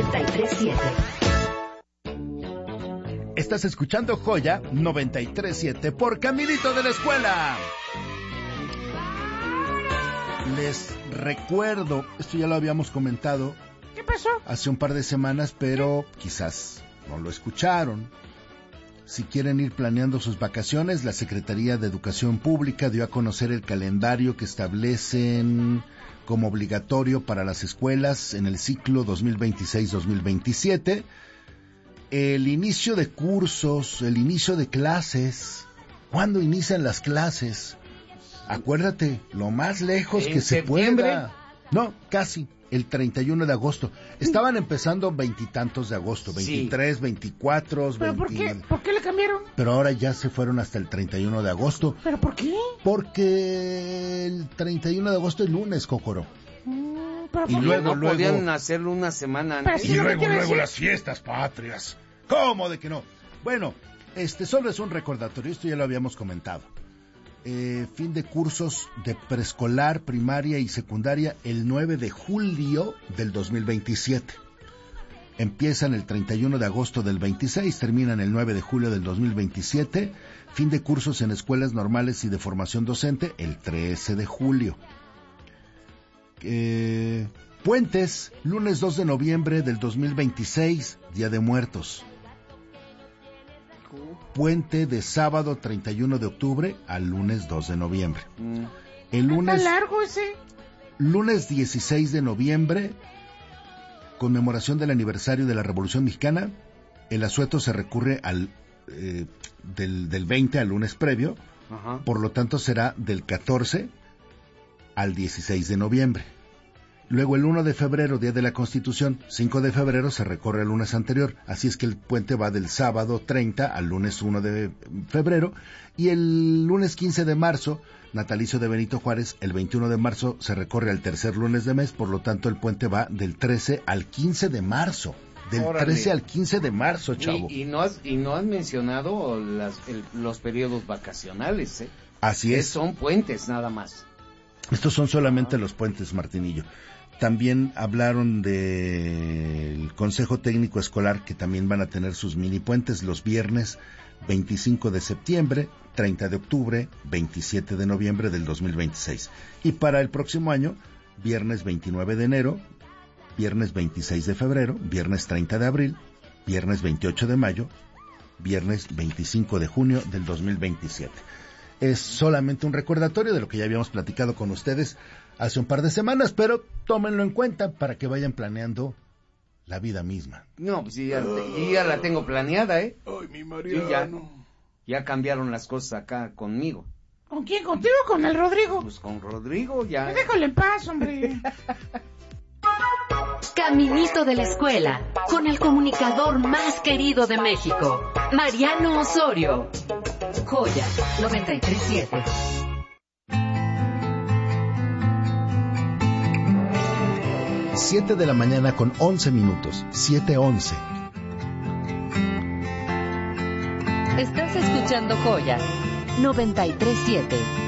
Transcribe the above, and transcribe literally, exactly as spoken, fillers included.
noventa y tres punto siete. Estás escuchando Joya noventa y tres punto siete por Caminito de la Escuela. Les recuerdo, esto ya lo habíamos comentado. ¿Qué pasó? Hace un par de semanas, pero quizás no lo escucharon. Si quieren ir planeando sus vacaciones, la Secretaría de Educación Pública dio a conocer el calendario que establecen como obligatorio para las escuelas en el ciclo dos mil veintiséis dos mil veintisiete. El inicio de cursos, el inicio de clases. ¿Cuándo inician las clases? Acuérdate, lo más lejos que se pueda. No, casi. El treinta y uno de agosto. Estaban empezando veintitantos de agosto, veintitrés, sí. veinticuatro, ¿Pero veinte... por qué? ¿Por qué le cambiaron? Pero ahora ya se fueron hasta el treinta y uno de agosto. ¿Pero por qué? Porque el treinta y uno de agosto es lunes, Cócoro. Mm, pero y luego, no luego... podían hacerlo una semana antes. Y luego, luego las fiestas patrias. ¿Cómo de que no? Bueno, este solo es un recordatorio, esto ya lo habíamos comentado. Eh, fin de cursos de preescolar, primaria y secundaria el nueve de julio del dos mil veintisiete. Empiezan el treinta y uno de agosto del veintiséis, terminan el nueve de julio del dos mil veintisiete. Fin de cursos en escuelas normales y de formación docente el trece de julio. Eh, puentes, lunes dos de noviembre del dos mil veintiséis, Día de Muertos. Puente de sábado treinta y uno de octubre al lunes dos de noviembre. Mm. El lunes... ¿Está largo ese? Lunes dieciséis de noviembre, conmemoración del aniversario de la Revolución Mexicana. El asueto se recurre al eh, del, del veinte al lunes previo. Ajá. Por lo tanto será del catorce al dieciséis de noviembre. Luego el uno de febrero, Día de la Constitución, cinco de febrero se recorre al lunes anterior, así es que el puente va del sábado treinta al lunes uno de febrero, y el lunes quince de marzo, natalicio de Benito Juárez, el veintiuno de marzo se recorre al tercer lunes de mes, por lo tanto el puente va del trece al quince de marzo, del Órale. trece al quince de marzo, chavo. Y, y, no, has, y no has mencionado las, el, los periodos vacacionales, ¿eh? Así es. Son puentes nada más. Estos son solamente los puentes, Martinillo. También hablaron del Consejo Técnico Escolar, que también van a tener sus mini puentes los viernes veinticinco de septiembre, treinta de octubre, veintisiete de noviembre del dos mil veintiséis. Y para el próximo año, viernes veintinueve de enero, viernes veintiséis de febrero, viernes treinta de abril, viernes veintiocho de mayo, viernes veinticinco de junio del dos mil veintisiete. Es solamente un recordatorio de lo que ya habíamos platicado con ustedes hace un par de semanas, pero tómenlo en cuenta para que vayan planeando la vida misma. No, pues ya, yo ya la tengo planeada, ¿eh? Ay, mi Mariano. Ya, ya cambiaron las cosas acá conmigo. ¿Con quién? ¿Contigo o con el Rodrigo? Pues con Rodrigo ya. Pues déjale en paz, hombre. Caminito de la Escuela, con el comunicador más querido de México, Mariano Osorio. Joya noventa y tres punto siete. siete de la mañana con once minutos, siete once. Estás escuchando Joya noventa y tres punto siete.